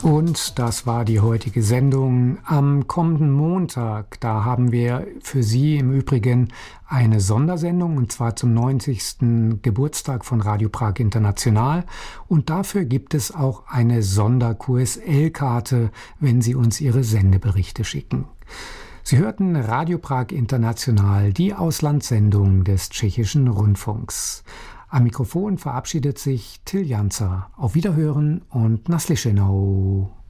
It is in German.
Und das war die heutige Sendung. Am kommenden Montag, da haben wir für Sie im Übrigen eine Sondersendung, und zwar zum 90. Geburtstag von Radio Prag International. Und dafür gibt es auch eine Sonder-QSL-Karte, wenn Sie uns Ihre Sendeberichte schicken. Sie hörten Radio Prag International, die Auslandssendung des tschechischen Rundfunks. Am Mikrofon verabschiedet sich Till Janzer. Auf Wiederhören und Naslyšenou.